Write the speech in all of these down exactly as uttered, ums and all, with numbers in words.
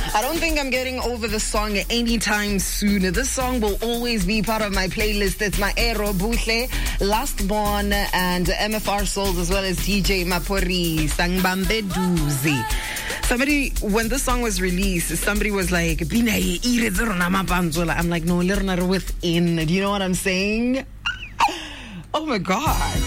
I don't think I'm getting over the song anytime soon. This song will always be part of my playlist. It's my Ero Buhle, Last Born, and M F R Souls, as well as D J Mapori, Sangbambe Duzi. Somebody, when this song was released, somebody was like, I'm like, no, learner within. Do you know what I'm saying? Oh my God.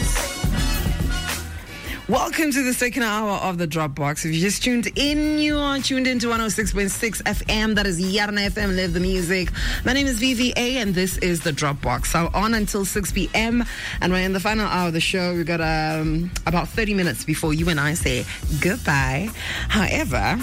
Welcome to the second hour of the Dropbox. If you just tuned in, you are tuned into one oh six point six F M. That is Yarna F M, Live the Music. My name is V V A, and this is the Dropbox. So on until six p.m., and we're in the final hour of the show. We've got um, about thirty minutes before you and I say goodbye. However,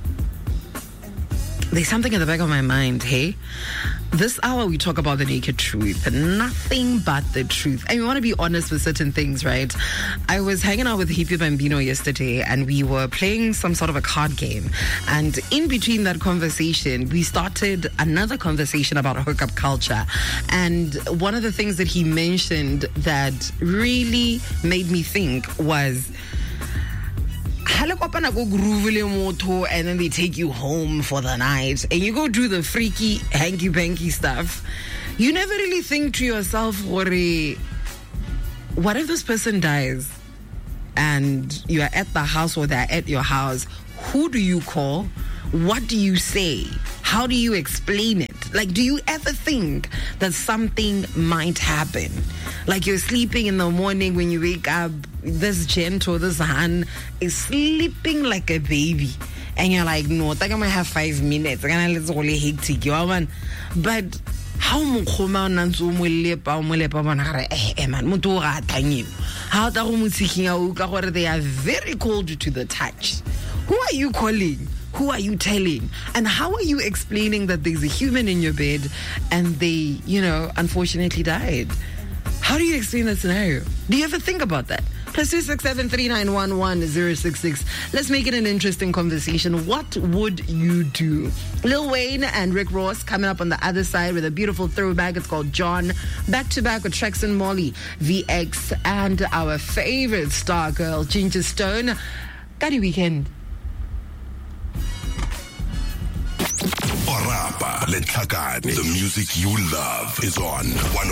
there's something in the back of my mind, hey? This hour, we talk about the naked truth, nothing but the truth. And we want to be honest with certain things, right? I was hanging out with Hippie Bambino yesterday, and we were playing some sort of a card game. And in between that conversation, we started another conversation about hookup culture. And one of the things that he mentioned that really made me think was, and then they take you home for the night and you go do the freaky hanky-panky stuff. You never really think to yourself, what if this person dies and you are at the house or they're at your house? Who do you call? What do you say? How do you explain it? Like, do you ever think that something might happen? Like, you're sleeping in the morning, when you wake up, this gent or this han is sleeping like a baby. And you're like, no, I think I might have five minutes. I'm going to let really hectic. But how mukoma nanzo molepa molepa bana eh man motho ga thanyiwa how ta go motsikinya o ka gore they are very cold to the touch. Who are you calling? Who are you telling? And how are you explaining that there's a human in your bed and they, you know, unfortunately died? How do you explain that scenario? Do you ever think about that? Plus two six seven three nine one one zero six six. Let's make it an interesting conversation. What would you do? Lil Wayne and Rick Ross coming up on the other side with a beautiful throwback. It's called John. Back to back with Trex and Molly, V X, and our favorite star girl, Ginger Stone. Gadi weekend. The music you love is on one